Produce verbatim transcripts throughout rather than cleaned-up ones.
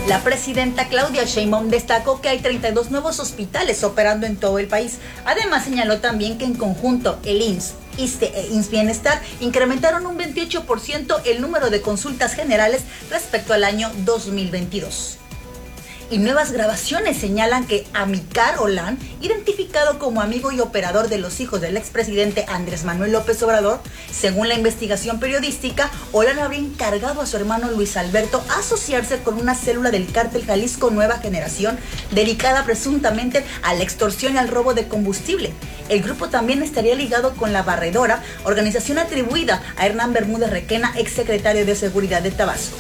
La presidenta Claudia Sheinbaum destacó que hay treinta y dos nuevos hospitales operando en todo el país. Además, señaló también que en conjunto el I M S S, ISSSTE e I M S S Bienestar incrementaron un veintiocho por ciento el número de consultas generales respecto al año dos mil veintidós. Y nuevas grabaciones señalan que Amílcar Olan, identificado como amigo y operador de los hijos del expresidente Andrés Manuel López Obrador, según la investigación periodística, Olan habría encargado a su hermano Luis Alberto asociarse con una célula del cártel Jalisco Nueva Generación, dedicada presuntamente a la extorsión y al robo de combustible. El grupo también estaría ligado con La Barredora, organización atribuida a Hernán Bermúdez Requena, exsecretario de Seguridad de Tabasco.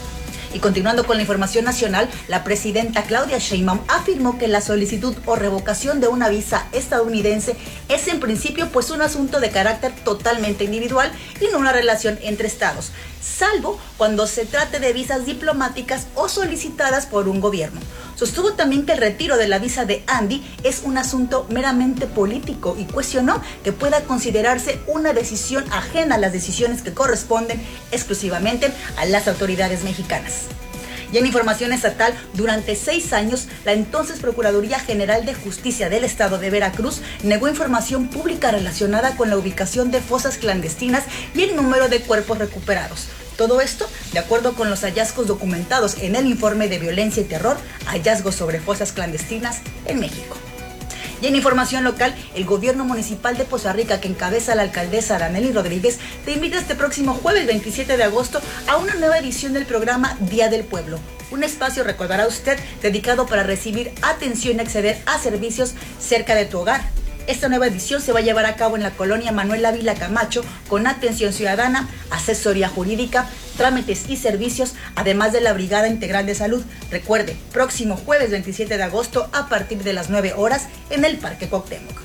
Y continuando con la información nacional, la presidenta Claudia Sheinbaum afirmó que la solicitud o revocación de una visa estadounidense es en principio pues un asunto de carácter totalmente individual y no una relación entre estados, salvo cuando se trate de visas diplomáticas o solicitadas por un gobierno. Sostuvo también que el retiro de la visa de Andy es un asunto meramente político y cuestionó que pueda considerarse una decisión ajena a las decisiones que corresponden exclusivamente a las autoridades mexicanas. Y en información estatal, durante seis años, la entonces Procuraduría General de Justicia del Estado de Veracruz negó información pública relacionada con la ubicación de fosas clandestinas y el número de cuerpos recuperados. Todo esto de acuerdo con los hallazgos documentados en el informe de violencia y terror, hallazgos sobre fosas clandestinas en México. Y en información local, el gobierno municipal de Poza Rica, que encabeza la alcaldesa Aranely Rodríguez, te invita este próximo jueves veintisiete de agosto a una nueva edición del programa Día del Pueblo. Un espacio, recordará usted, dedicado para recibir atención y acceder a servicios cerca de tu hogar. Esta nueva edición se va a llevar a cabo en la colonia Manuel Ávila Camacho, con atención ciudadana, asesoría jurídica, trámites y servicios, además de la Brigada Integral de Salud. Recuerde, próximo jueves veintisiete de agosto a partir de las nueve horas en el Parque Cuauhtémoc.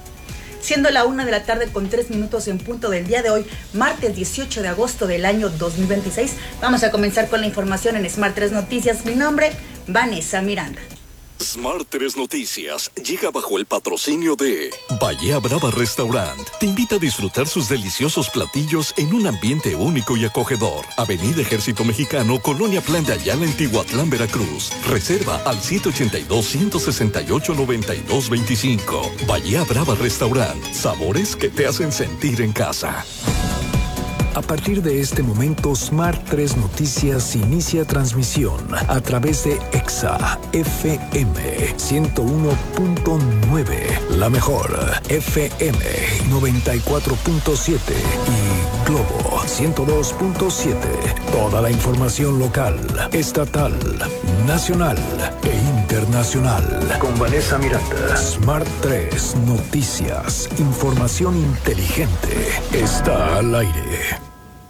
Siendo la una de la tarde con tres minutos en punto del día de hoy, martes dieciocho de agosto del año dos mil veintiséis, vamos a comenzar con la información en Smart tres Noticias. Mi nombre, Vanessa Miranda. Smart tres Noticias llega bajo el patrocinio de Bahía Brava Restaurant. Te invita a disfrutar sus deliciosos platillos en un ambiente único y acogedor. Avenida Ejército Mexicano, Colonia Plan de Ayala, en Tihuatlán, Veracruz. Reserva al siete ochenta y dos, ciento sesenta y ocho, noventa y dos veinticinco. Bahía Brava Restaurant. Sabores que te hacen sentir en casa. A partir de este momento, Smart tres Noticias inicia transmisión a través de Exa F M ciento uno punto nueve, La Mejor F M noventa y cuatro punto siete y Globo ciento dos punto siete. Toda la información local, estatal, nacional e internacional. Con Vanessa Miranda. Smart tres Noticias. Información inteligente. Está al aire.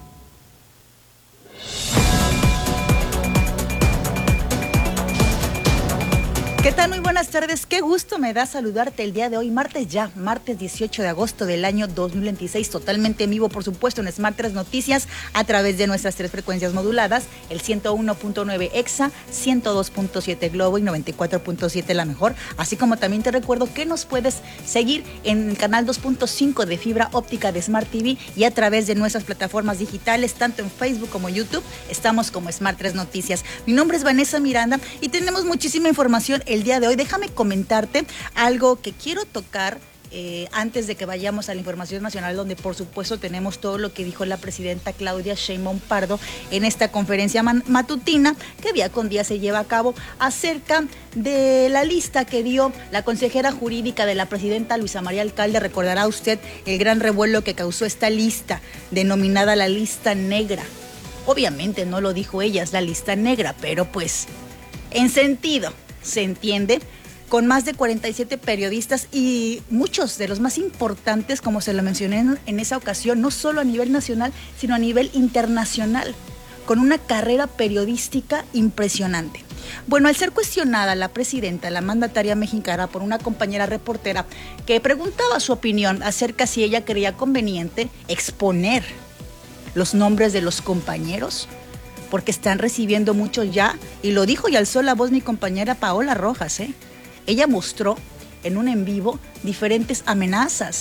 ¿Qué tal? Muy buenas tardes. Qué gusto me da saludarte el día de hoy, martes ya, martes dieciocho de agosto del año dos mil veintiséis, totalmente en vivo, por supuesto, en Smart tres Noticias, a través de nuestras tres frecuencias moduladas, el ciento uno punto nueve Exa, ciento dos punto siete Globo y noventa y cuatro punto siete La Mejor, así como también te recuerdo que nos puedes seguir en el canal dos punto cinco de fibra óptica de Smart T V y a través de nuestras plataformas digitales, tanto en Facebook como YouTube, estamos como Smart tres Noticias. Mi nombre es Vanessa Miranda y tenemos muchísima información el día de hoy. Déjame comentarte algo que quiero tocar eh, antes de que vayamos a la información nacional, donde por supuesto tenemos todo lo que dijo la presidenta Claudia Sheinbaum Pardo en esta conferencia matutina que día con día se lleva a cabo acerca de la lista que dio la consejera jurídica de la presidenta Luisa María Alcalde. Recordará usted el gran revuelo que causó esta lista denominada la lista negra. Obviamente no lo dijo ella, es la lista negra, pero pues en sentido se entiende, con más de cuarenta y siete periodistas y muchos de los más importantes, como se lo mencioné en, en esa ocasión, no solo a nivel nacional, sino a nivel internacional, con una carrera periodística impresionante. Bueno, al ser cuestionada la presidenta, la mandataria mexicana, por una compañera reportera que preguntaba su opinión acerca si ella creía conveniente exponer los nombres de los compañeros, porque están recibiendo mucho ya, y lo dijo y alzó la voz mi compañera Paola Rojas, ¿eh? Ella mostró en un en vivo diferentes amenazas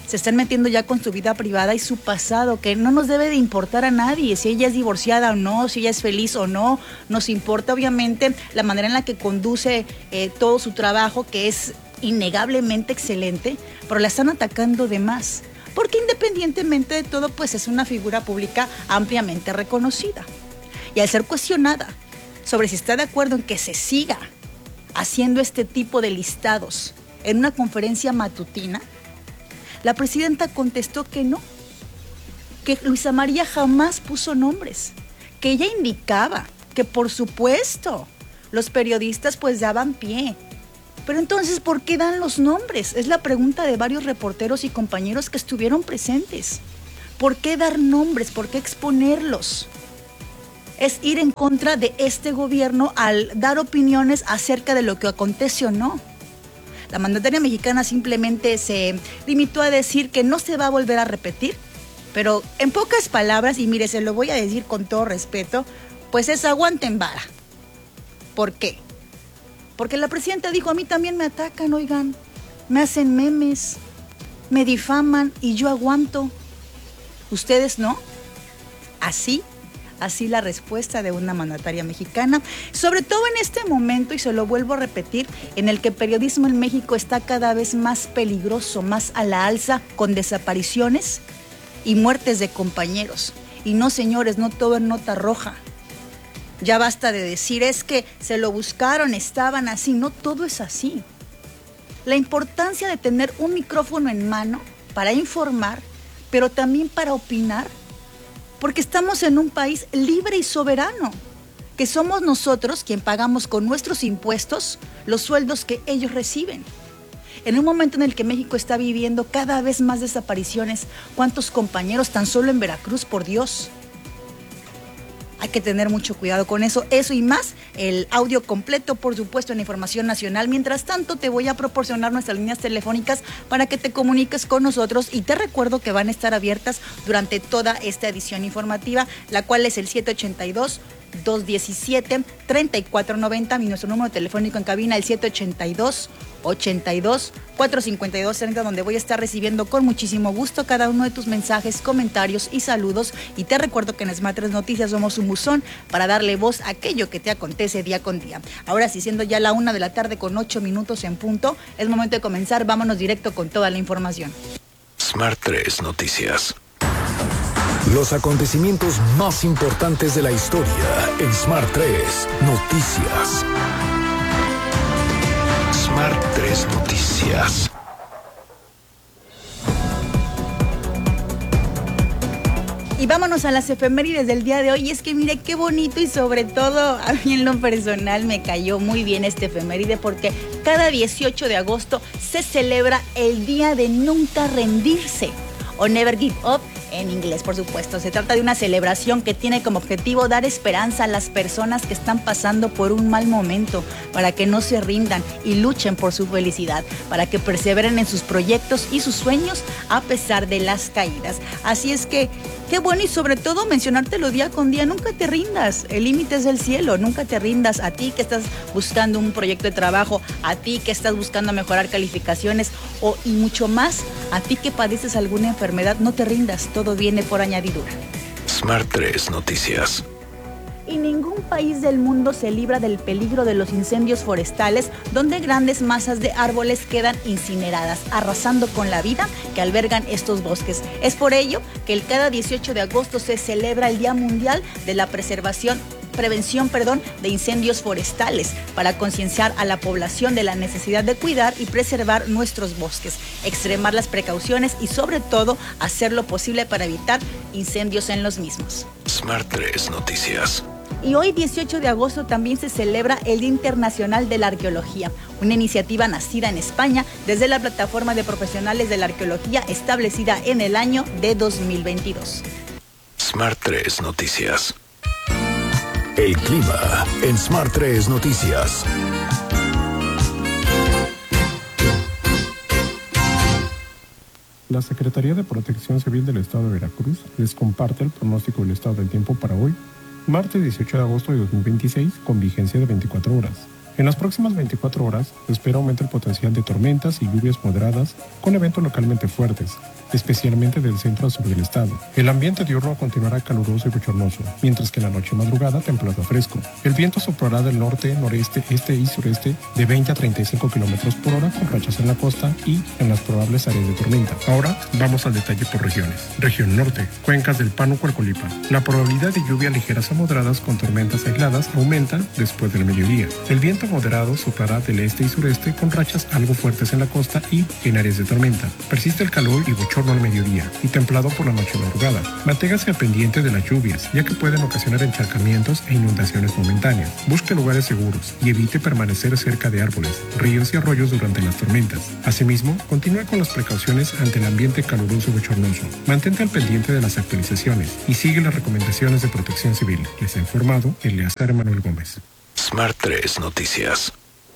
se están metiendo ya con su vida privada y su pasado, que no nos debe de importar a nadie, si ella es divorciada o no, si ella es feliz o no. Nos importa obviamente la manera en la que conduce eh, todo su trabajo, que es innegablemente excelente, pero la están atacando de más, porque independientemente de todo, pues es una figura pública ampliamente reconocida. Y al ser cuestionada sobre si está de acuerdo en que se siga haciendo este tipo de listados en una conferencia matutina, la presidenta contestó que no, que Luisa María jamás puso nombres, que ella indicaba que por supuesto los periodistas pues daban pie. Pero entonces, ¿por qué dan los nombres? Es la pregunta de varios reporteros y compañeros que estuvieron presentes. ¿Por qué dar nombres? ¿Por qué exponerlos? Es ir en contra de este gobierno al dar opiniones acerca de lo que acontece o no. La mandataria mexicana simplemente se limitó a decir que no se va a volver a repetir, pero en pocas palabras, y mire, se lo voy a decir con todo respeto, pues es aguanten vara. ¿Por qué? Porque la presidenta dijo, a mí también me atacan, oigan, me hacen memes, me difaman y yo aguanto. ¿Ustedes no? Así, así la respuesta de una mandataria mexicana, sobre todo en este momento, y se lo vuelvo a repetir, en el que el periodismo en México está cada vez más peligroso, más a la alza, con desapariciones y muertes de compañeros. Y no, señores, no todo es nota roja. Ya basta de decir, es que se lo buscaron, estaban así. No todo es así. La importancia de tener un micrófono en mano para informar, pero también para opinar, porque estamos en un país libre y soberano, que somos nosotros quien pagamos con nuestros impuestos los sueldos que ellos reciben. En un momento en el que México está viviendo cada vez más desapariciones, ¿cuántos compañeros tan solo en Veracruz, por Dios? Hay que tener mucho cuidado con eso, eso y más, el audio completo, por supuesto, en Información Nacional. Mientras tanto, te voy a proporcionar nuestras líneas telefónicas para que te comuniques con nosotros, y te recuerdo que van a estar abiertas durante toda esta edición informativa, la cual es el siete ochenta y dos, dos diecisiete, treinta y cuatro noventa, y nuestro número telefónico en cabina, el siete ochenta y dos, ochenta y dos, cuatrocientos cincuenta y dos treinta, donde voy a estar recibiendo con muchísimo gusto cada uno de tus mensajes, comentarios y saludos. Y te recuerdo que en Smart tres Noticias somos un buzón para darle voz a aquello que te acontece día con día. Ahora sí, siendo ya la una de la tarde con ocho minutos en punto, es momento de comenzar. Vámonos directo con toda la información. Smart tres Noticias. Los acontecimientos más importantes de la historia en Smart tres Noticias. Smart tres Noticias. Y vámonos a las efemérides del día de hoy. Y es que mire qué bonito, y sobre todo a mí en lo personal me cayó muy bien este efeméride, porque cada dieciocho de agosto se celebra el Día de Nunca Rendirse, o Never Give Up en inglés, por supuesto. Se trata de una celebración que tiene como objetivo dar esperanza a las personas que están pasando por un mal momento, para que no se rindan y luchen por su felicidad, para que perseveren en sus proyectos y sus sueños a pesar de las caídas. Así es que qué bueno, y sobre todo mencionártelo día con día, nunca te rindas, el límite es el cielo, nunca te rindas. A ti que estás buscando un proyecto de trabajo, a ti que estás buscando mejorar calificaciones, o y mucho más, a ti que padeces alguna enfermedad, no te rindas, todo viene por añadidura. Smart tres Noticias. Y ningún país del mundo se libra del peligro de los incendios forestales, donde grandes masas de árboles quedan incineradas, arrasando con la vida que albergan estos bosques. Es por ello que el cada dieciocho de agosto se celebra el Día Mundial de la Preservación prevención, perdón, de incendios forestales, para concienciar a la población de la necesidad de cuidar y preservar nuestros bosques, extremar las precauciones y sobre todo hacer lo posible para evitar incendios en los mismos. Smart tres Noticias. Y hoy, dieciocho de agosto, también se celebra el Día Internacional de la Arqueología, una iniciativa nacida en España desde la plataforma de profesionales de la arqueología establecida en el año de dos mil veintidós. Smart tres Noticias. El clima en Smart tres Noticias. La Secretaría de Protección Civil del Estado de Veracruz les comparte el pronóstico del estado del tiempo para hoy, martes dieciocho de agosto de dos mil veintiséis, con vigencia de veinticuatro horas. En las próximas veinticuatro horas se espera aumento el potencial de tormentas y lluvias moderadas con eventos localmente fuertes, especialmente del centro al sur del estado. El ambiente diurno continuará caluroso y bochornoso, mientras que en la noche y madrugada templado a fresco. El viento soplará del norte, noreste, este y sureste de veinte a treinta y cinco kilómetros por hora con rachas en la costa y en las probables áreas de tormenta. Ahora vamos al detalle por regiones. Región norte, cuencas del Pánuco al Colima. La probabilidad de lluvia ligeras a moderadas con tormentas aisladas aumenta después del mediodía. El viento moderado soplará del este y sureste con rachas algo fuertes en la costa y en áreas de tormenta. Persiste el calor y bochorno al mediodía y templado por la noche y madrugada. Manténgase al pendiente de las lluvias, ya que pueden ocasionar encharcamientos e inundaciones momentáneas. Busque lugares seguros y evite permanecer cerca de árboles, ríos y arroyos durante las tormentas. Asimismo, continúe con las precauciones ante el ambiente caluroso y bochornoso. Mantente al pendiente de las actualizaciones y sigue las recomendaciones de Protección Civil. Les ha informado Eleazar Emanuel Gómez. Smart tres Noticias.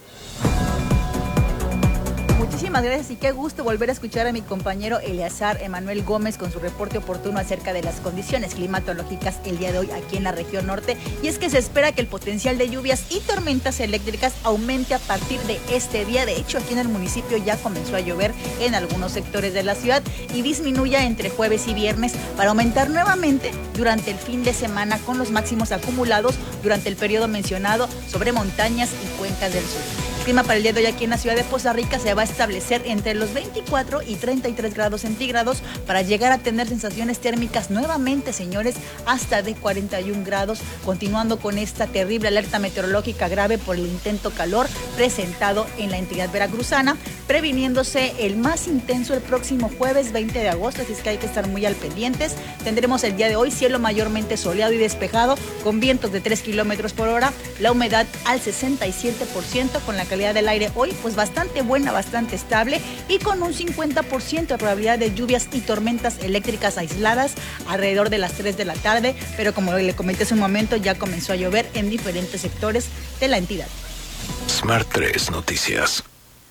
Muchísimas gracias y qué gusto volver a escuchar a mi compañero Eleazar Emanuel Gómez con su reporte oportuno acerca de las condiciones climatológicas el día de hoy aquí en la región norte. Y es que se espera que el potencial de lluvias y tormentas eléctricas aumente a partir de este día. De hecho, aquí en el municipio ya comenzó a llover en algunos sectores de la ciudad y disminuya entre jueves y viernes para aumentar nuevamente durante el fin de semana con los máximos acumulados durante el periodo mencionado sobre montañas y cuencas del sur. El clima para el día de hoy aquí en la ciudad de Poza Rica se va a establecer entre los veinticuatro y treinta y tres grados centígrados para llegar a tener sensaciones térmicas nuevamente, señores, hasta de cuarenta y un grados, continuando con esta terrible alerta meteorológica grave por el intenso calor presentado en la entidad veracruzana, previniéndose el más intenso el próximo jueves veinte de agosto, así es que hay que estar muy al pendientes. Tendremos el día de hoy cielo mayormente soleado y despejado con vientos de tres kilómetros por hora, la humedad al sesenta y siete por ciento, con la calidad del aire hoy pues bastante buena, bastante estable y con un cincuenta por ciento de probabilidad de lluvias y tormentas eléctricas aisladas alrededor de las tres de la tarde, pero como le comenté hace un momento ya comenzó a llover en diferentes sectores de la entidad. Smart tres Noticias.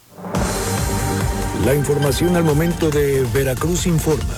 La información al momento de Veracruz Informa.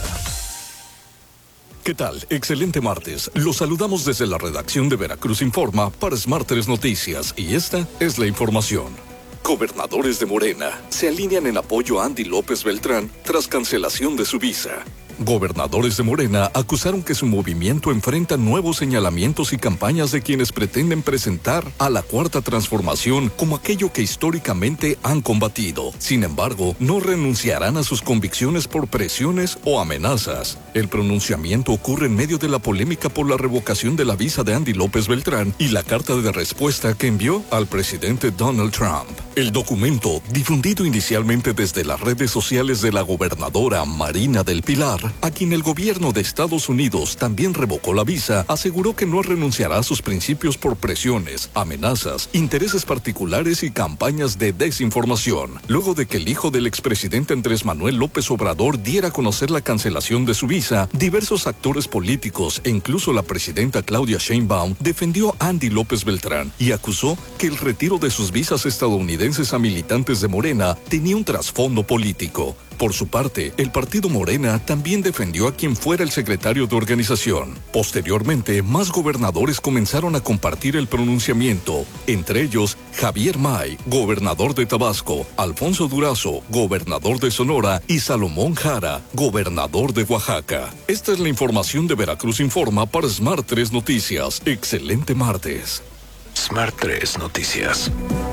¿Qué tal? Excelente martes. Los saludamos desde la redacción de Veracruz Informa para Smart tres Noticias y esta es la información. Gobernadores de Morena se alinean en apoyo a Andy López Beltrán tras cancelación de su visa. Gobernadores de Morena acusaron que su movimiento enfrenta nuevos señalamientos y campañas de quienes pretenden presentar a la Cuarta Transformación como aquello que históricamente han combatido. Sin embargo, no renunciarán a sus convicciones por presiones o amenazas. El pronunciamiento ocurre en medio de la polémica por la revocación de la visa de Andy López Beltrán y la carta de respuesta que envió al presidente Donald Trump. El documento, difundido inicialmente desde las redes sociales de la gobernadora Marina del Pilar, a quien el gobierno de Estados Unidos también revocó la visa, aseguró que no renunciará a sus principios por presiones, amenazas, intereses particulares y campañas de desinformación. Luego de que el hijo del expresidente Andrés Manuel López Obrador diera a conocer la cancelación de su visa, diversos actores políticos e incluso la presidenta Claudia Sheinbaum defendió a Andy López Beltrán y acusó que el retiro de sus visas estadounidenses a militantes de Morena tenía un trasfondo político. Por su parte, el partido Morena también defendió a quien fuera el secretario de organización. Posteriormente, más gobernadores comenzaron a compartir el pronunciamiento, entre ellos Javier May, gobernador de Tabasco, Alfonso Durazo, gobernador de Sonora y Salomón Jara, gobernador de Oaxaca. Esta es la información de Veracruz Informa para Smart tres Noticias. Excelente martes. Smart tres Noticias.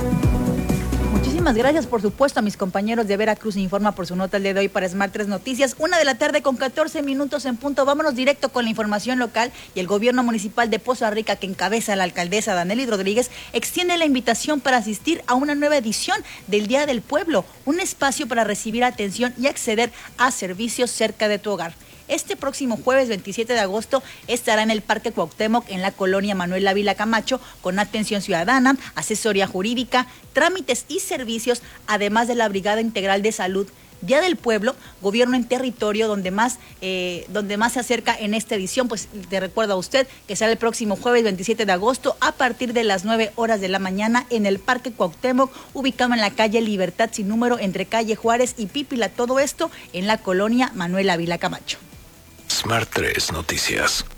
Muchísimas gracias, por supuesto, a mis compañeros de Veracruz Informa por su nota el día de hoy para Smart tres Noticias. Una de la tarde con catorce minutos en punto. Vámonos directo con la información local y el gobierno municipal de Poza Rica, que encabeza la alcaldesa Danely Rodríguez, extiende la invitación para asistir a una nueva edición del Día del Pueblo, un espacio para recibir atención y acceder a servicios cerca de tu hogar. Este próximo jueves veintisiete de agosto estará en el Parque Cuauhtémoc en la colonia Manuel Ávila Camacho con atención ciudadana, asesoría jurídica, trámites y servicios, además de la Brigada Integral de Salud. Día del Pueblo, gobierno en territorio, donde más eh, donde más se acerca en esta edición, pues te recuerdo a usted que será el próximo jueves veintisiete de agosto a partir de las nueve horas de la mañana en el Parque Cuauhtémoc, ubicado en la calle Libertad sin número entre calle Juárez y Pípila, todo esto en la colonia Manuel Ávila Camacho. Smart tres Noticias.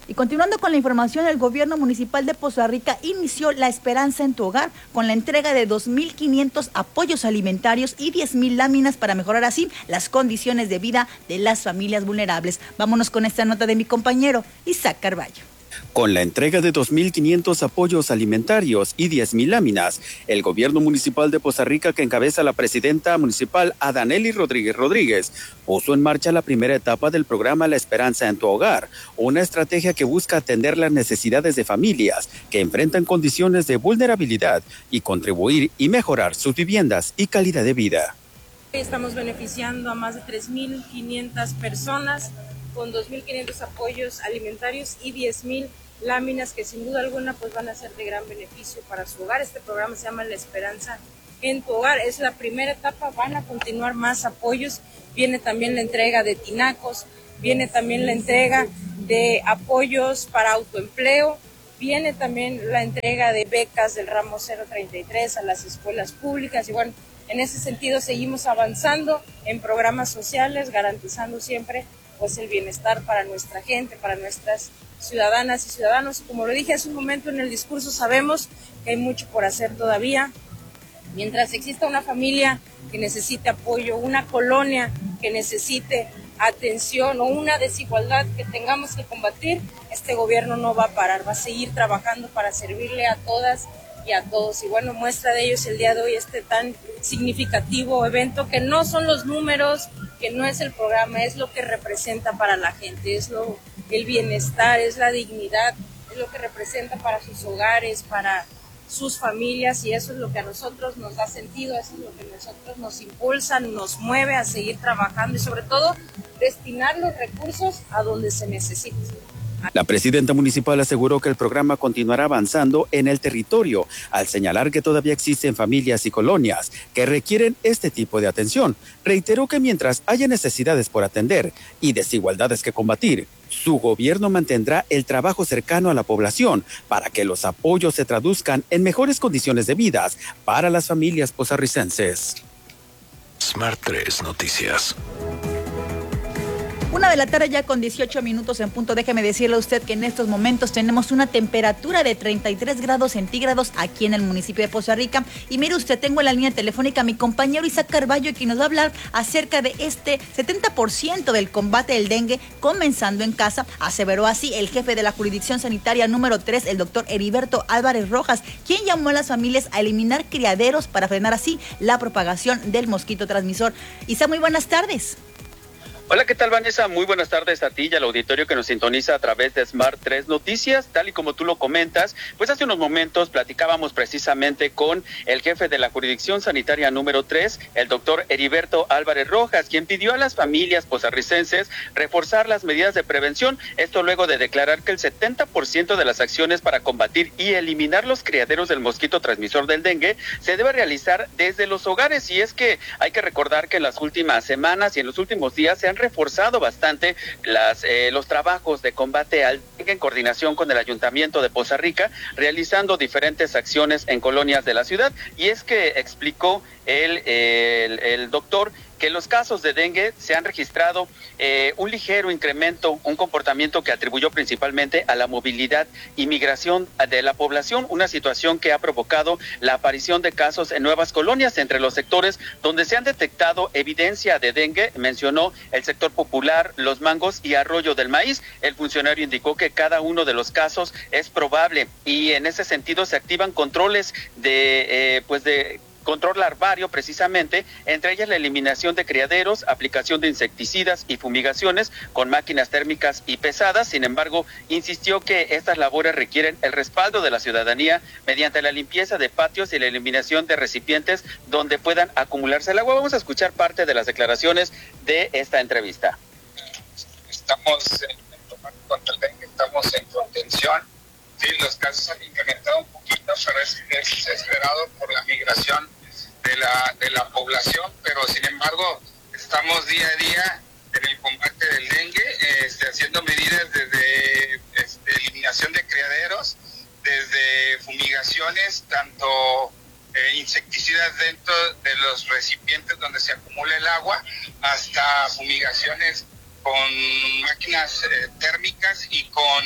Y continuando con la información, el gobierno municipal de Poza Rica inició La Esperanza en tu Hogar con la entrega de dos mil quinientos apoyos alimentarios y diez mil láminas para mejorar así las condiciones de vida de las familias vulnerables. Vámonos con esta nota de mi compañero Isaac Carballo. Con la entrega de dos mil quinientos apoyos alimentarios y diez mil láminas, el gobierno municipal de Poza Rica, que encabeza la presidenta municipal Adaneli Rodríguez Rodríguez, puso en marcha la primera etapa del programa La Esperanza en tu Hogar, una estrategia que busca atender las necesidades de familias que enfrentan condiciones de vulnerabilidad y contribuir y mejorar sus viviendas y calidad de vida. Estamos beneficiando a más de tres mil quinientas personas con dos mil quinientos apoyos alimentarios y diez mil láminas que sin duda alguna pues van a ser de gran beneficio para su hogar. Este programa se llama La Esperanza en tu Hogar, es la primera etapa, van a continuar más apoyos, viene también la entrega de tinacos, viene también la entrega de apoyos para autoempleo, viene también la entrega de becas del ramo cero treinta y tres a las escuelas públicas y bueno, en ese sentido seguimos avanzando en programas sociales, garantizando siempre pues el bienestar para nuestra gente, para nuestras ciudadanas y ciudadanos. Como lo dije hace un momento en el discurso, sabemos que hay mucho por hacer todavía. Mientras exista una familia que necesite apoyo, una colonia que necesite atención o una desigualdad que tengamos que combatir, este gobierno no va a parar, va a seguir trabajando para servirle a todas y a todos. Y bueno, muestra de ello es el día de hoy este tan significativo evento, que no son los números, que no es el programa, es lo que representa para la gente, es lo, el bienestar, es la dignidad, es lo que representa para sus hogares, para sus familias, y eso es lo que a nosotros nos da sentido, eso es lo que a nosotros nos impulsa, nos mueve a seguir trabajando y sobre todo destinar los recursos a donde se necesiten. La presidenta municipal aseguró que el programa continuará avanzando en el territorio, al señalar que todavía existen familias y colonias que requieren este tipo de atención. Reiteró que mientras haya necesidades por atender y desigualdades que combatir, su gobierno mantendrá el trabajo cercano a la población para que los apoyos se traduzcan en mejores condiciones de vida para las familias pozarricenses. Smart tres Noticias. Una de la tarde ya con dieciocho minutos en punto. Déjeme decirle a usted que en estos momentos tenemos una temperatura de treinta y tres grados centígrados aquí en el municipio de Poza Rica. Y mire usted, tengo en la línea telefónica a mi compañero Isaac Carballo, quien nos va a hablar acerca de este setenta por ciento del combate del dengue comenzando en casa. Aseveró así el jefe de la jurisdicción sanitaria número tres, el doctor Heriberto Álvarez Rojas, quien llamó a las familias a eliminar criaderos para frenar así la propagación del mosquito transmisor. Isaac, muy buenas tardes. Hola, ¿qué tal, Vanessa? Muy buenas tardes a ti y al auditorio que nos sintoniza a través de Smart tres Noticias. Tal y como tú lo comentas, pues hace unos momentos platicábamos precisamente con el jefe de la jurisdicción sanitaria número tres, el doctor Heriberto Álvarez Rojas, quien pidió a las familias pozarricenses reforzar las medidas de prevención. Esto luego de declarar que el setenta por ciento de las acciones para combatir y eliminar los criaderos del mosquito transmisor del dengue se debe realizar desde los hogares. Y es que hay que recordar que en las últimas semanas y en los últimos días se han reforzado bastante las eh, los trabajos de combate al dengue en coordinación con el Ayuntamiento de Poza Rica, realizando diferentes acciones en colonias de la ciudad. Y es que explicó el, el, el doctor que los casos de dengue se han registrado eh, un ligero incremento, un comportamiento que atribuyó principalmente a la movilidad y migración de la población, una situación que ha provocado la aparición de casos en nuevas colonias entre los sectores donde se han detectado evidencia de dengue. Mencionó el sector popular, Los Mangos y Arroyo del Maíz. El funcionario indicó que cada uno de los casos es probable y en ese sentido se activan controles de, eh, pues de control larvario precisamente, entre ellas la eliminación de criaderos, aplicación de insecticidas y fumigaciones con máquinas térmicas y pesadas. Sin embargo, insistió que estas labores requieren el respaldo de la ciudadanía mediante la limpieza de patios y la eliminación de recipientes donde puedan acumularse el agua. Vamos a escuchar parte de las declaraciones de esta entrevista. Estamos en, en contra el dengue, estamos en contención. Sí, los casos han incrementado un poquito, pero es, es esperado por la migración de la, de la población, pero sin embargo estamos día a día en el combate del dengue, este, haciendo medidas desde este, eliminación de criaderos, desde fumigaciones, tanto eh, insecticidas dentro de los recipientes donde se acumula el agua, hasta fumigaciones con máquinas eh, térmicas y con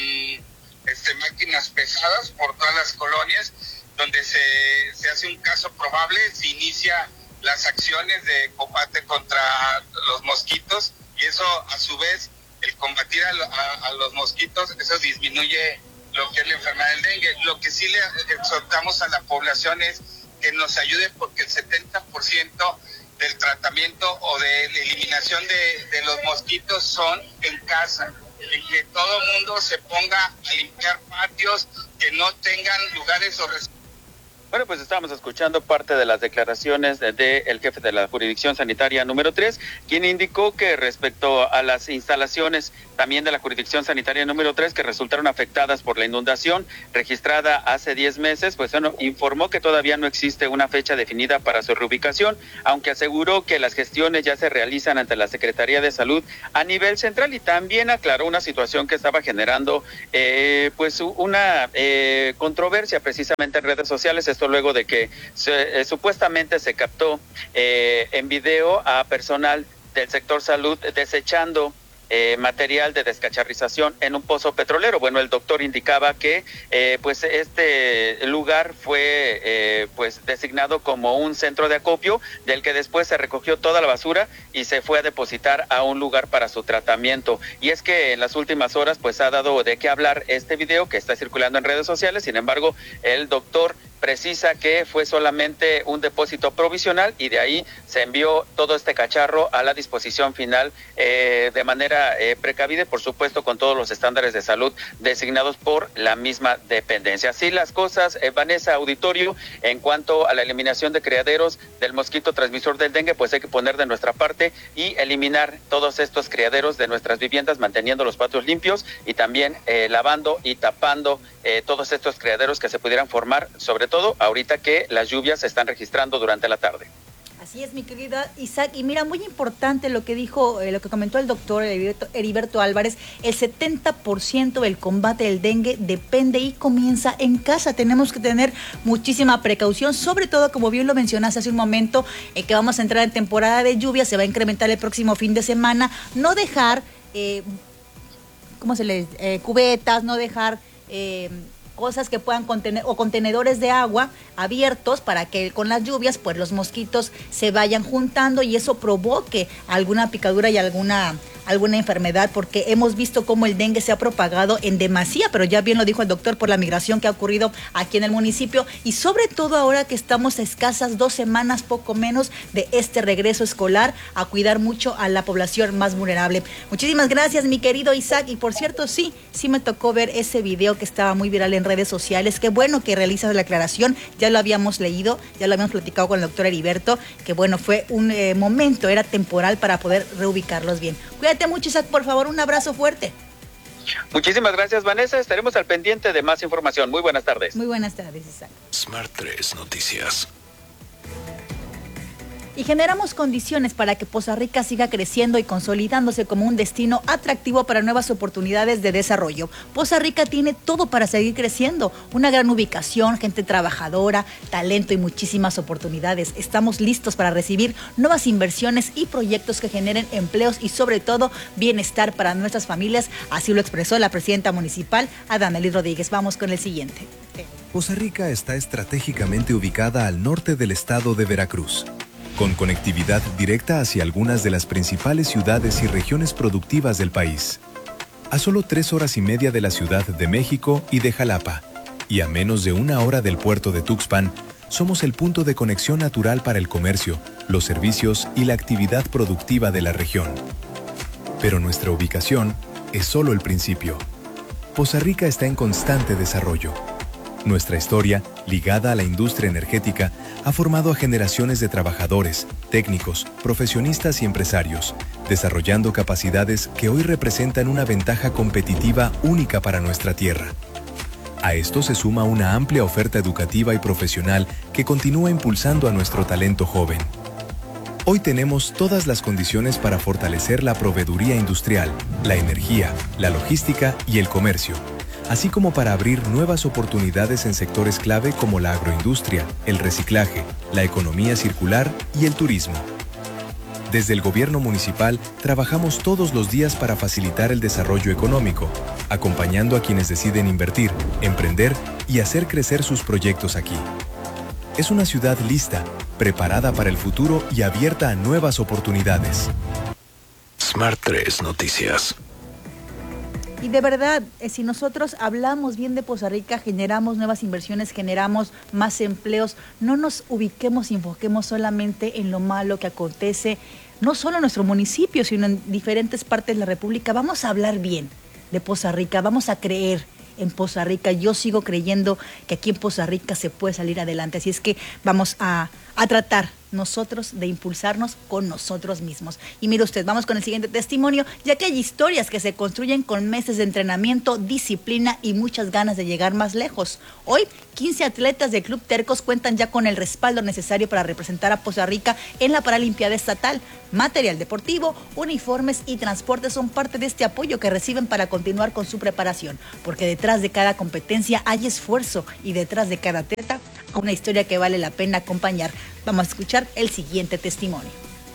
este, máquinas pesadas por todas las colonias, donde se, se hace un caso probable, se inicia las acciones de combate contra los mosquitos, y eso a su vez, el combatir a, a, a los mosquitos, eso disminuye lo que es la enfermedad del dengue. Lo que sí le exhortamos a la población es que nos ayude, porque el setenta por ciento del tratamiento o de la eliminación de, de los mosquitos son en casa, y que todo el mundo se ponga a limpiar patios, que no tengan lugares o residuos. Bueno, pues estábamos escuchando parte de las declaraciones del de, de jefe de la jurisdicción sanitaria número tres, quien indicó que respecto a las instalaciones también de la jurisdicción sanitaria número tres que resultaron afectadas por la inundación registrada hace diez meses, pues bueno, informó que todavía no existe una fecha definida para su reubicación, aunque aseguró que las gestiones ya se realizan ante la Secretaría de Salud a nivel central, y también aclaró una situación que estaba generando eh, pues una eh, controversia precisamente en redes sociales. Esto luego de que se, eh, supuestamente se captó eh, en video a personal del sector salud desechando Eh, material de descacharrización en un pozo petrolero. Bueno, el doctor indicaba que eh, pues este lugar fue eh, pues designado como un centro de acopio, del que después se recogió toda la basura y se fue a depositar a un lugar para su tratamiento. Y es que en las últimas horas pues ha dado de qué hablar este video que está circulando en redes sociales. Sin embargo, el doctor precisa que fue solamente un depósito provisional, y de ahí se envió todo este cacharro a la disposición final eh, de manera eh, precavida, y por supuesto con todos los estándares de salud designados por la misma dependencia. Así las cosas, eh, Vanessa, auditorio, en cuanto a la eliminación de criaderos del mosquito transmisor del dengue, pues hay que poner de nuestra parte y eliminar todos estos criaderos de nuestras viviendas, manteniendo los patios limpios y también eh, lavando y tapando eh, todos estos criaderos que se pudieran formar, sobre todo todo ahorita que las lluvias se están registrando durante la tarde. Así es, mi querida Isaac. Y mira, muy importante lo que dijo, eh, lo que comentó el doctor Heriberto, Heriberto Álvarez, el setenta por ciento del combate del dengue depende y comienza en casa. Tenemos que tener muchísima precaución, sobre todo, como bien lo mencionaste hace un momento, eh, que vamos a entrar en temporada de lluvia, se va a incrementar el próximo fin de semana. No dejar, eh, ¿cómo se les? Eh, cubetas, no dejar... Eh, cosas que puedan contener, o contenedores de agua abiertos, para que con las lluvias pues los mosquitos se vayan juntando y eso provoque alguna picadura y alguna alguna enfermedad, porque hemos visto cómo el dengue se ha propagado en demasía, pero ya bien lo dijo el doctor, por la migración que ha ocurrido aquí en el municipio, y sobre todo ahora que estamos a escasas dos semanas, poco menos, de este regreso escolar, a cuidar mucho a la población más vulnerable. Muchísimas gracias, mi querido Isaac. Y por cierto, sí, sí me tocó ver ese video que estaba muy viral en redes sociales. Qué bueno que realizas la aclaración, ya lo habíamos leído, ya lo habíamos platicado con el doctor Heriberto, que bueno, fue un eh, momento, era temporal para poder reubicarlos bien. Cuídate mucho, Isaac, por favor, un abrazo fuerte. Muchísimas gracias, Vanessa, estaremos al pendiente de más información. Muy buenas tardes. Muy buenas tardes, Isaac. Smart tres Noticias. Y generamos condiciones para que Poza Rica siga creciendo y consolidándose como un destino atractivo para nuevas oportunidades de desarrollo. Poza Rica tiene todo para seguir creciendo, una gran ubicación, gente trabajadora, talento y muchísimas oportunidades. Estamos listos para recibir nuevas inversiones y proyectos que generen empleos y sobre todo bienestar para nuestras familias. Así lo expresó la presidenta municipal, Adamelí Rodríguez. Vamos con el siguiente. Poza Rica está estratégicamente ubicada al norte del estado de Veracruz, con conectividad directa hacia algunas de las principales ciudades y regiones productivas del país. A solo tres horas y media de la Ciudad de México y de Jalapa, y a menos de una hora del puerto de Tuxpan, somos el punto de conexión natural para el comercio, los servicios y la actividad productiva de la región. Pero nuestra ubicación es solo el principio. Poza Rica está en constante desarrollo. Nuestra historia, ligada a la industria energética, ha formado a generaciones de trabajadores, técnicos, profesionistas y empresarios, desarrollando capacidades que hoy representan una ventaja competitiva única para nuestra tierra. A esto se suma una amplia oferta educativa y profesional que continúa impulsando a nuestro talento joven. Hoy tenemos todas las condiciones para fortalecer la proveeduría industrial, la energía, la logística y el comercio, así como para abrir nuevas oportunidades en sectores clave como la agroindustria, el reciclaje, la economía circular y el turismo. Desde el gobierno municipal trabajamos todos los días para facilitar el desarrollo económico, acompañando a quienes deciden invertir, emprender y hacer crecer sus proyectos aquí. Es una ciudad lista, preparada para el futuro y abierta a nuevas oportunidades. Smart tres Noticias. Y de verdad, eh, si nosotros hablamos bien de Poza Rica, generamos nuevas inversiones, generamos más empleos, no nos ubiquemos y enfoquemos solamente en lo malo que acontece, no solo en nuestro municipio, sino en diferentes partes de la República. Vamos a hablar bien de Poza Rica, vamos a creer en Poza Rica. Yo sigo creyendo que aquí en Poza Rica se puede salir adelante, así es que vamos a, a tratar nosotros de impulsarnos con nosotros mismos. Y mire usted, vamos con el siguiente testimonio, ya que hay historias que se construyen con meses de entrenamiento, disciplina y muchas ganas de llegar más lejos. Hoy, quince atletas del Club Tercos cuentan ya con el respaldo necesario para representar a Poza Rica en la Paralimpiada Estatal. Material deportivo, uniformes y transporte son parte de este apoyo que reciben para continuar con su preparación, porque detrás de cada competencia hay esfuerzo y detrás de cada atleta una historia que vale la pena acompañar. Vamos a escuchar el siguiente testimonio.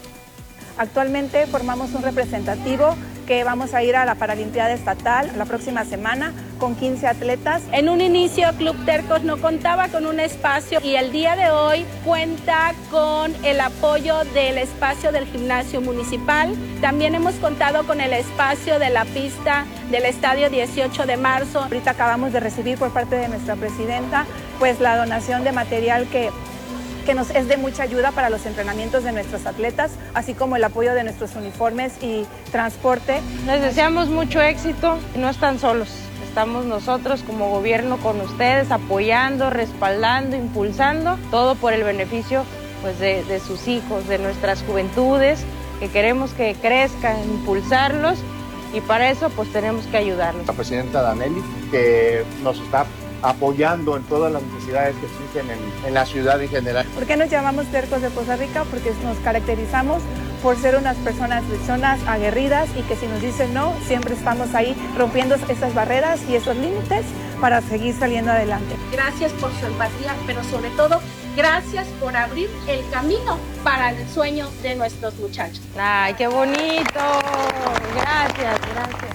Actualmente formamos un representativo que vamos a ir a la Paralimpiada Estatal la próxima semana con quince atletas. En un inicio, Club Tercos no contaba con un espacio y el día de hoy cuenta con el apoyo del espacio del gimnasio municipal. También hemos contado con el espacio de la pista del estadio dieciocho de marzo. Ahorita acabamos de recibir por parte de nuestra presidenta pues la donación de material que que nos es de mucha ayuda para los entrenamientos de nuestros atletas, así como el apoyo de nuestros uniformes y transporte. Les deseamos mucho éxito y no están solos. Estamos nosotros como gobierno con ustedes apoyando, respaldando, impulsando, todo por el beneficio pues, de, de sus hijos, de nuestras juventudes, que queremos que crezcan, impulsarlos y para eso pues tenemos que ayudarlos. La presidenta Danelli, que nos está apoyando en todas las necesidades que existen en, en la ciudad en general. ¿Por qué nos llamamos Tercos de Poza Rica? Porque nos caracterizamos por ser unas personas luchonas, aguerridas y que si nos dicen no, siempre estamos ahí rompiendo esas barreras y esos límites para seguir saliendo adelante. Gracias por su empatía, pero sobre todo, gracias por abrir el camino para el sueño de nuestros muchachos. ¡Ay, qué bonito! Gracias, gracias.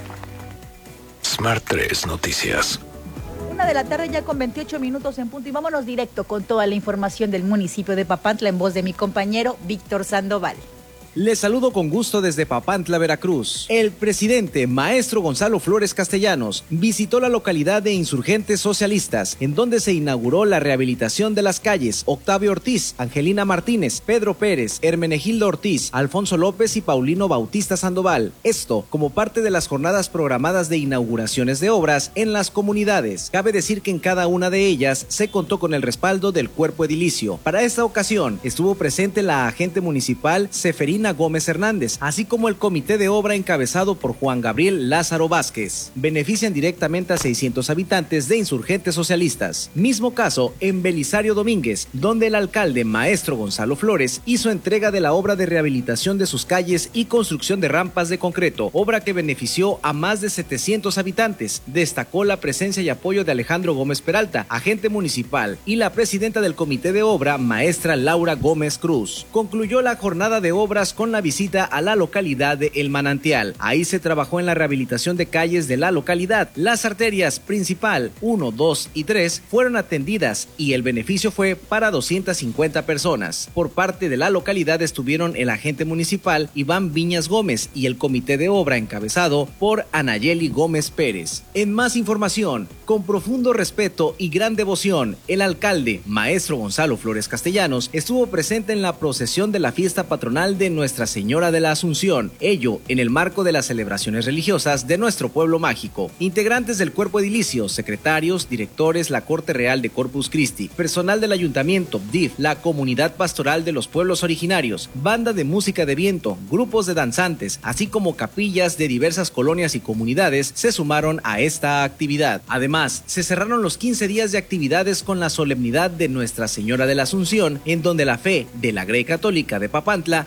Smart tres Noticias. Una de la tarde ya con veintiocho minutos en punto y vámonos directo con toda la información del municipio de Papantla en voz de mi compañero Víctor Sandoval. Les saludo con gusto desde Papantla, Veracruz. El presidente, maestro Gonzalo Flores Castellanos, visitó la localidad de Insurgentes Socialistas, en donde se inauguró la rehabilitación de las calles Octavio Ortiz, Angelina Martínez, Pedro Pérez, Hermenegildo Ortiz, Alfonso López y Paulino Bautista Sandoval. Esto como parte de las jornadas programadas de inauguraciones de obras en las comunidades. Cabe decir que en cada una de ellas se contó con el respaldo del cuerpo edilicio. Para esta ocasión estuvo presente la agente municipal Seferina Gómez Hernández, así como el comité de obra encabezado por Juan Gabriel Lázaro Vázquez. Benefician directamente a seiscientos habitantes de Insurgentes Socialistas. Mismo caso en Belisario Domínguez, donde el alcalde maestro Gonzalo Flores hizo entrega de la obra de rehabilitación de sus calles y construcción de rampas de concreto, obra que benefició a más de setecientos habitantes. Destacó la presencia y apoyo de Alejandro Gómez Peralta, agente municipal, y la presidenta del comité de obra, maestra Laura Gómez Cruz. Concluyó la jornada de obras con la visita a la localidad de El Manantial. Ahí se trabajó en la rehabilitación de calles de la localidad. Las arterias principal uno, dos y tres fueron atendidas y el beneficio fue para doscientas cincuenta personas. Por parte de la localidad estuvieron el agente municipal Iván Viñas Gómez y el comité de obra encabezado por Anayeli Gómez Pérez. En más información, con profundo respeto y gran devoción, el alcalde, maestro Gonzalo Flores Castellanos, estuvo presente en la procesión de la fiesta patronal de Nuestra Señora de la Asunción, ello en el marco de las celebraciones religiosas de nuestro pueblo mágico. Integrantes del cuerpo edilicio, secretarios, directores, la Corte Real de Corpus Christi, personal del Ayuntamiento, D I F, la Comunidad Pastoral de los Pueblos Originarios, banda de música de viento, grupos de danzantes, así como capillas de diversas colonias y comunidades se sumaron a esta actividad. Además, se cerraron los quince días de actividades con la solemnidad de Nuestra Señora de la Asunción, en donde la fe de la Grey Católica de Papantla se mostró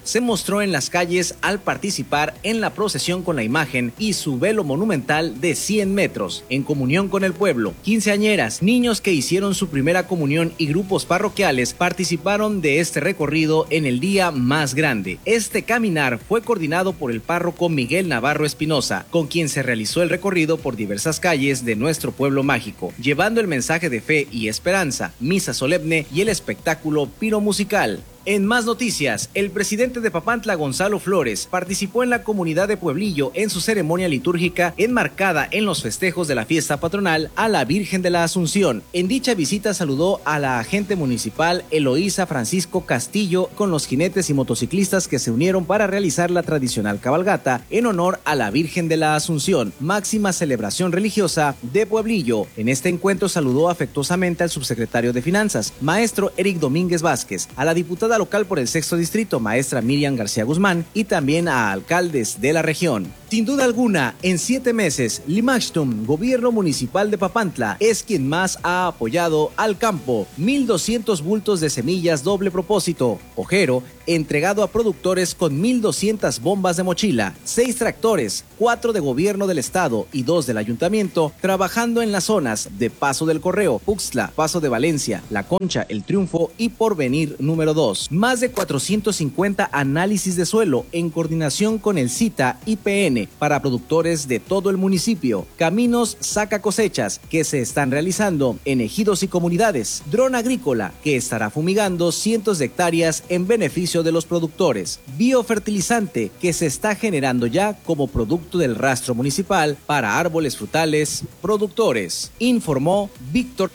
mostró en las calles al participar en la procesión con la imagen y su velo monumental de cien metros, en comunión con el pueblo. Quinceañeras, niños que hicieron su primera comunión y grupos parroquiales participaron de este recorrido en el día más grande. Este caminar fue coordinado por el párroco Miguel Navarro Espinosa, con quien se realizó el recorrido por diversas calles de nuestro pueblo mágico, llevando el mensaje de fe y esperanza, misa solemne y el espectáculo piromusical. En más noticias, el presidente de Papantla, Gonzalo Flores, participó en la comunidad de Pueblillo en su ceremonia litúrgica enmarcada en los festejos de la fiesta patronal a la Virgen de la Asunción. En dicha visita saludó a la agente municipal Eloísa Francisco Castillo con los jinetes y motociclistas que se unieron para realizar la tradicional cabalgata en honor a la Virgen de la Asunción, máxima celebración religiosa de Pueblillo. En este encuentro saludó afectuosamente al subsecretario de Finanzas, maestro Eric Domínguez Vázquez, a la diputada local por el sexto distrito, maestra Miriam García Guzmán, y también a alcaldes de la región. Sin duda alguna, en siete meses, Limachtum, gobierno municipal de Papantla, es quien más ha apoyado al campo. mil doscientos bultos de semillas doble propósito, ojero, entregado a productores con mil doscientas bombas de mochila, seis tractores, cuatro de gobierno del estado y dos del ayuntamiento, trabajando en las zonas de Paso del Correo, Puxtla, Paso de Valencia, La Concha, El Triunfo y Porvenir número dos. Más de cuatrocientos cincuenta análisis de suelo en coordinación con el CITA y P N para productores de todo el municipio. Caminos saca cosechas que se están realizando en ejidos y comunidades. Dron agrícola que estará fumigando cientos de hectáreas en beneficio de los productores. Biofertilizante que se está generando ya como producto del rastro municipal para árboles frutales productores. Informó Víctor.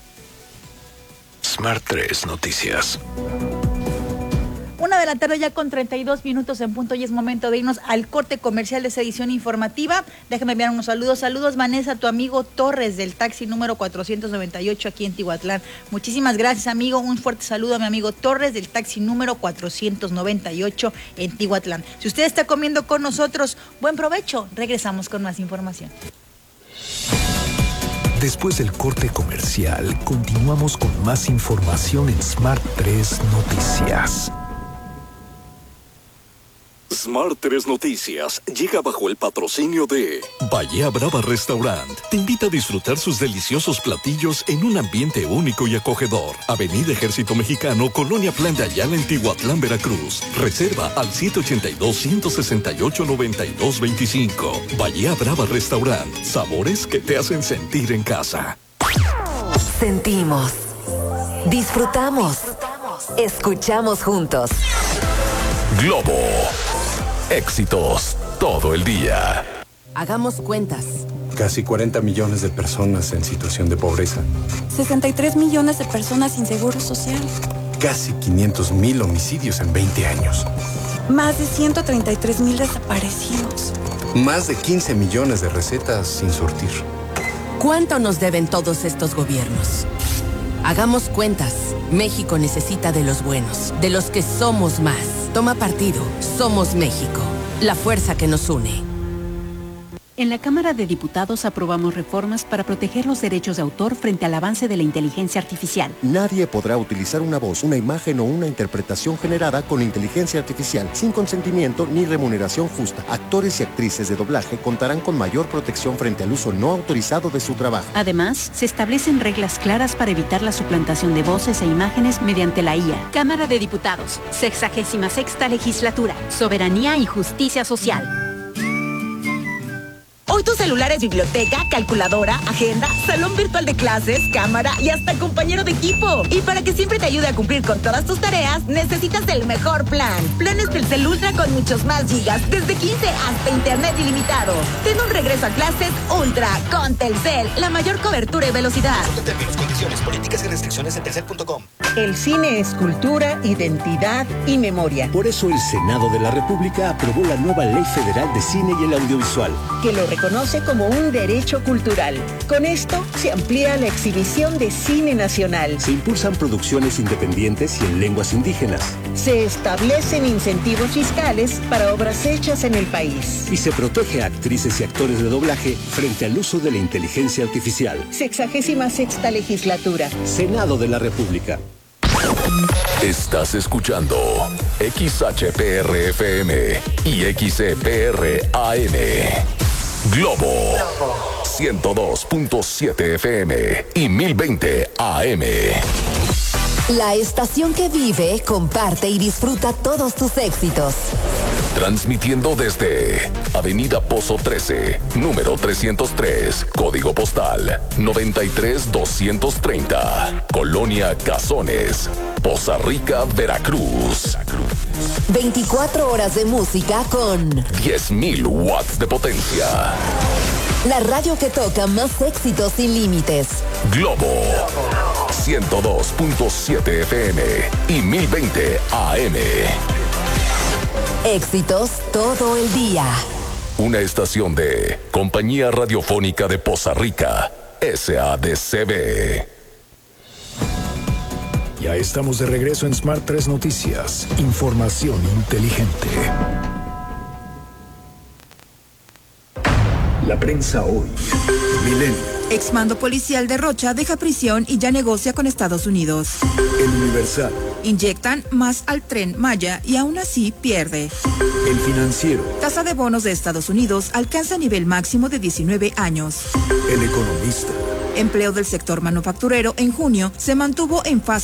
Smart tres Noticias. Una de la tarde ya con treinta y dos minutos en punto y es momento de irnos al corte comercial de esta edición informativa. Déjame enviar unos saludos. Saludos, Vanessa, tu amigo Torres del taxi número cuatrocientos noventa y ocho aquí en Tihuatlán. Muchísimas gracias, amigo. Un fuerte saludo a mi amigo Torres del taxi número cuatrocientos noventa y ocho en Tihuatlán. Si usted está comiendo con nosotros, buen provecho. Regresamos con más información. Después del corte comercial, continuamos con más información en Smart tres Noticias. Smart tres Noticias llega bajo el patrocinio de Bahía Brava Restaurant. Te invita a disfrutar sus deliciosos platillos en un ambiente único y acogedor. Avenida Ejército Mexicano, Colonia Plan de Ayala en Tihuatlán, Veracruz. Reserva al siete ochenta y dos, ciento sesenta y ocho, noventa y dos veinticinco. Bahía Brava Restaurant. Sabores que te hacen sentir en casa. Sentimos. Disfrutamos. Escuchamos juntos. Globo. Éxitos todo el día. Hagamos cuentas. Casi cuarenta millones de personas en situación de pobreza. sesenta y tres millones de personas sin seguro social. Casi quinientos mil homicidios en veinte años. Más de ciento treinta y tres mil desaparecidos. Más de quince millones de recetas sin surtir. ¿Cuánto nos deben todos estos gobiernos? Hagamos cuentas. México necesita de los buenos, de los que somos más. Toma partido. Somos México. La fuerza que nos une. En la Cámara de Diputados aprobamos reformas para proteger los derechos de autor frente al avance de la inteligencia artificial. Nadie podrá utilizar una voz, una imagen o una interpretación generada con inteligencia artificial sin consentimiento ni remuneración justa. Actores y actrices de doblaje contarán con mayor protección frente al uso no autorizado de su trabajo. Además, se establecen reglas claras para evitar la suplantación de voces e imágenes mediante la I A. Cámara de Diputados, sexagésima sexta legislatura, soberanía y justicia social. Hoy tu celular es biblioteca, calculadora, agenda, salón virtual de clases, cámara y hasta compañero de equipo. Y para que siempre te ayude a cumplir con todas tus tareas, necesitas el mejor plan. Planes Telcel Ultra con muchos más gigas, desde quince hasta internet ilimitado. Ten un regreso a clases Ultra con Telcel, la mayor cobertura y velocidad. Términos, condiciones, políticas y restricciones en telcel punto com. El cine es cultura, identidad y memoria. Por eso el Senado de la República aprobó la nueva Ley Federal de Cine y el Audiovisual, que lo reconoce como un derecho cultural. Con esto se amplía la exhibición de cine nacional. Se impulsan producciones independientes y en lenguas indígenas. Se establecen incentivos fiscales para obras hechas en el país. Y se protege a actrices y actores de doblaje frente al uso de la inteligencia artificial. Sexagésima sexta legislatura. Senado de la República. Estás escuchando X H P R F M y X E P R A M. Globo ciento dos punto siete F M y mil veinte A M. La estación que vive, comparte y disfruta todos tus éxitos. Transmitiendo desde Avenida Pozo trece, número trescientos tres, código postal noventa y tres doscientos treinta, Colonia Cazones, Poza Rica, Veracruz. veinticuatro horas de música con diez mil watts de potencia. La radio que toca más éxitos sin límites. Globo ciento dos punto siete F M y mil veinte A M. Éxitos todo el día. Una estación de Compañía Radiofónica de Poza Rica, S A D C B. Ya estamos de regreso en Smart tres Noticias. Información inteligente. La prensa hoy. Milenio. Exmando policial de Rocha deja prisión y ya negocia con Estados Unidos. El Universal. Inyectan más al Tren Maya y aún así pierde. El Financiero. Tasa de bonos de Estados Unidos alcanza nivel máximo de diecinueve años. El Economista. Empleo del sector manufacturero en junio se mantuvo en fase